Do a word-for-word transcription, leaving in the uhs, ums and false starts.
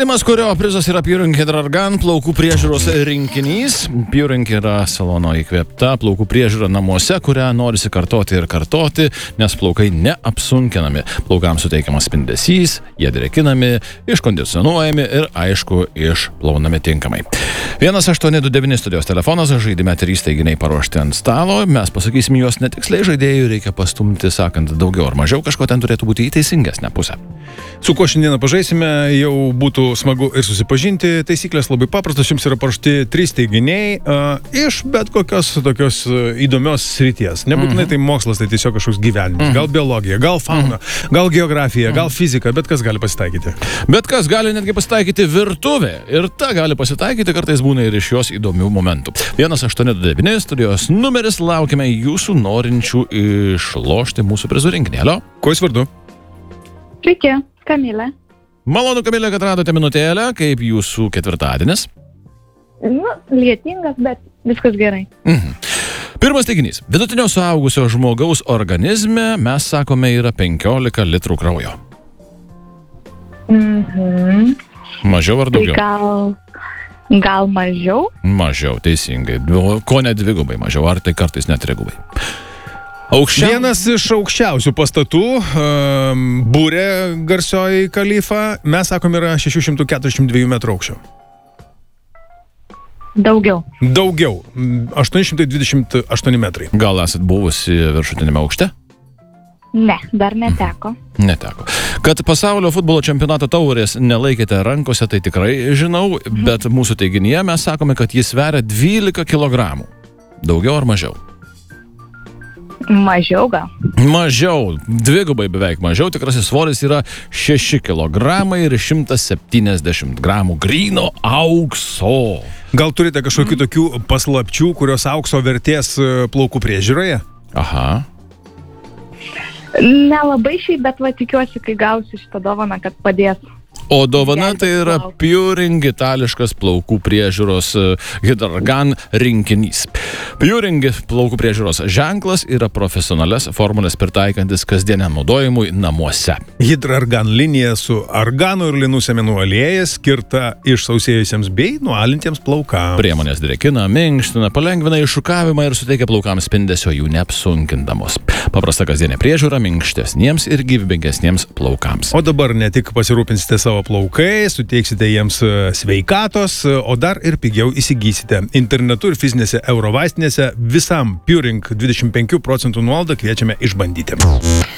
Žaidimas, kurio prizas yra Purink Hydrar-Gun plaukų priežiūros rinkinys. Purink yra salono įkvėpta plaukų priežiūra namuose, kurią norisi kartoti ir kartoti, nes plaukai neapsunkinami. Plaukams suteikiamas spindesys, jie drėkinami, iškondicionuojami ir, aišku, išplaunami tinkamai. vienas aštuoni du devyni studijos telefonas, žaidime trys teiginiai paruošti ant stalo. Mes pasakysim juos netiksliai, žaidėjų reikia pastumti, sakant daugiau ar mažiau, kažko ten turėtų būti į teisingesnę pusę. Su kuo šiandieną pažaisime, jau būtų smagu ir susipažinti. Taisyklės labai paprastos, jums yra paruošti trys teiginiai uh, iš bet kokios tokios uh, įdomios srities. Nebūtinai mm-hmm. tai mokslas, tai tiesiog kažkoks gyvenimas. Mm-hmm. Gal biologija, gal fauna, mm-hmm. gal geografija, mm-hmm. gal fizika, bet kas gali pasitaikyti. Bet kas gali netgi pasitaikyti virtuvė. Ir ta gali pasitaikyti, kartais būna ir iš jos įdomių momentų. vienas aštuoni du devyni studijos numeris, laukime jūsų norinčių išlošti mūsų prizų rinkinėlio. Kuo jūs vardu? Sveiki, Kamilė. Malonu, Kamilė, kad radote minutėlę, kaip jūsų ketvirtadienis. Nu, lietingas, bet viskas gerai. Mhm. Pirmas teiginys. Vidutinio suaugusio žmogaus organizme, mes sakome, yra penkiolika litrų kraujo. Mhm. Mažiau ar daugiau? Tai gal, gal mažiau? Mažiau, teisingai. Ko ne dvigubai mažiau, ar tai kartais net trigubai. Aukščiau... Vienas iš aukščiausių pastatų, um, Būrė garsioji kalifa, mes sakom, yra šeši šimtai keturiasdešimt dva metrų aukščio. Daugiau. Daugiau. aštuoni šimtai dvidešimt aštuoni metrai. Gal esat buvusi viršutinėme aukšte? Ne, dar neteko. Neteko. Kad pasaulio futbolo čempionato taurės nelaikėte rankose, tai tikrai žinau, mhm. bet mūsų teiginyje mes sakome, kad jis sveria dvylika kilogramų. Daugiau ar mažiau? Mažiau gal. Mažiau, dvigubai beveik mažiau, tikrasis svoris yra šeši kilogramai ir šimtas septyniasdešimt gramų gryno aukso. Gal turite kažkokių mm. tokių paslapčių, kurios aukso vertės plaukų priežiūroje? Aha. Nelabai šiaip, bet va tikiuosi, kai gausiu šitą dovaną, kad padės. O dovana tai yra Purink itališkas plaukų priežiūros Hydrar-Gun rinkinys. Purink plaukų priežiūros ženklas yra profesionalias formulės pritaikantis kasdieniam naudojimui namuose. Hydrar-Gun linija su argano ir linų sėmenų aliejai skirta išsausėjusiems bei nualintiems plaukams. Priemonės drėkina, minkština, palengvina iššukavimą ir suteikia plaukams spindesio jų neapsunkindamos. Paprasta kasdienė priežiūra minkštesniems ir gyvybingesniems plaukams. O dabar ne tik pasirūpinsite savo plaukai, suteiksite jiems sveikatos, o dar ir pigiau įsigysite. Internetu ir fizinėse eurovaistinėse visam Purink dvidešimt penkių procentų nuolaidą kviečiame išbandyti.